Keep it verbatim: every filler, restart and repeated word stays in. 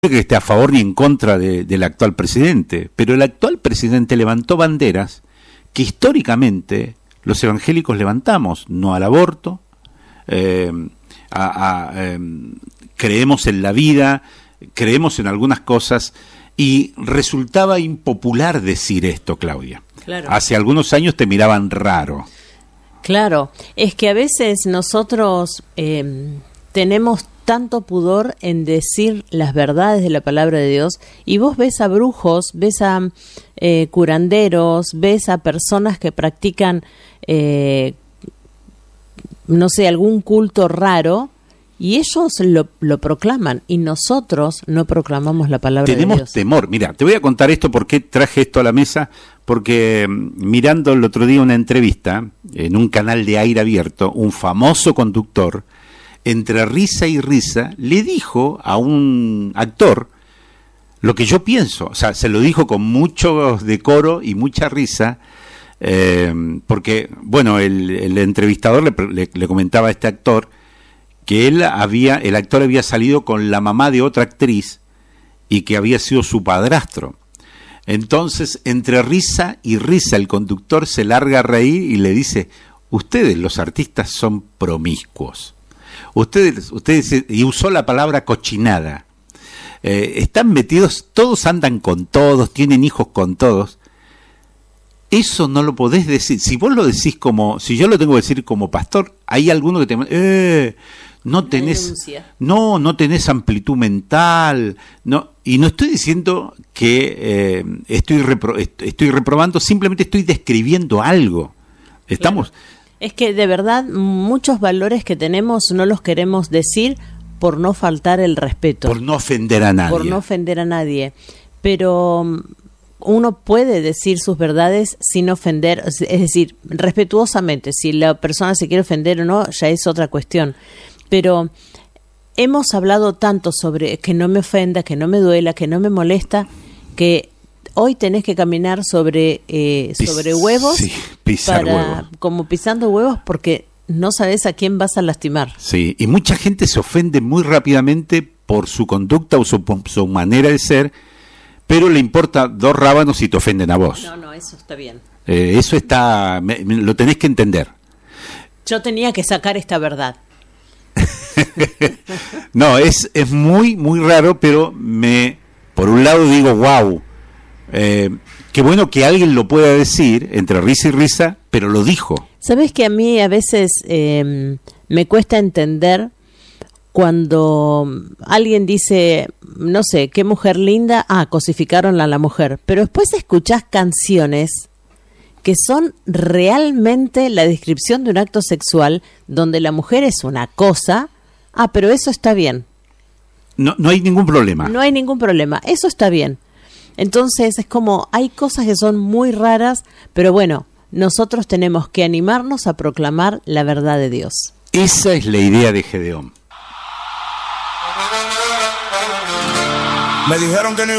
que esté a favor ni en contra de, del actual presidente, pero el actual presidente levantó banderas que históricamente los evangélicos levantamos: no al aborto, eh, a, a, eh, creemos en la vida, creemos en algunas cosas, y resultaba impopular decir esto, Claudia. Claro. Hace algunos años te miraban raro. Claro, es que a veces nosotros eh, tenemos tanto pudor en decir las verdades de la palabra de Dios, y vos ves a brujos, ves a eh, curanderos, ves a personas que practican, eh, no sé, algún culto raro, y ellos lo, lo proclaman, y nosotros no proclamamos la palabra de Dios. Tenemos temor. Mira, te voy a contar esto, porque traje esto a la mesa, porque mirando el otro día una entrevista en un canal de aire abierto, un famoso conductor, entre risa y risa, le dijo a un actor lo que yo pienso. O sea, se lo dijo con mucho decoro y mucha risa, eh, porque, bueno, el, el entrevistador le, le, le comentaba a este actor que él había, el actor había salido con la mamá de otra actriz y que había sido su padrastro. Entonces, entre risa y risa, el conductor se larga a reír y le dice: ustedes, los artistas, son promiscuos. Ustedes, ustedes, y usó la palabra cochinada. Eh, están metidos, todos andan con todos, tienen hijos con todos. Eso no lo podés decir. Si vos lo decís como, si yo lo tengo que decir como pastor, hay alguno que te, eh, no tenés, no, no tenés amplitud mental, no, y no estoy diciendo que eh, estoy repro, estoy reprobando, simplemente estoy describiendo algo. Estamos. Claro. Es que de verdad muchos valores que tenemos no los queremos decir por no faltar el respeto. Por no ofender a nadie. Por no ofender a nadie. Pero uno puede decir sus verdades sin ofender, es decir, respetuosamente. Si la persona se quiere ofender o no, ya es otra cuestión. Pero hemos hablado tanto sobre que no me ofenda, que no me duela, que no me molesta, que hoy tenés que caminar sobre eh, sobre huevos, sí, pisar para, huevos. como pisando huevos, porque no sabes a quién vas a lastimar. Sí, y mucha gente se ofende muy rápidamente por su conducta o su, su manera de ser, pero le importa dos rábanos si te ofenden a vos. No, no, eso está bien. Eh, eso está, me, me, lo tenés que entender. Yo tenía que sacar esta verdad. No, es, es muy, muy raro, pero me, por un lado digo, wow, eh, qué bueno que alguien lo pueda decir entre risa y risa, pero lo dijo. ¿Sabes que a mí a veces eh, me cuesta entender cuando alguien dice, no sé, qué mujer linda, ah, cosificaron a la mujer, pero después escuchás canciones que son realmente la descripción de un acto sexual donde la mujer es una cosa, ah, pero eso está bien. No, no hay ningún problema. No hay ningún problema, eso está bien. Entonces es como, hay cosas que son muy raras, pero bueno, nosotros tenemos que animarnos a proclamar la verdad de Dios. Esa es la idea de Gedeón. Me dijeron que no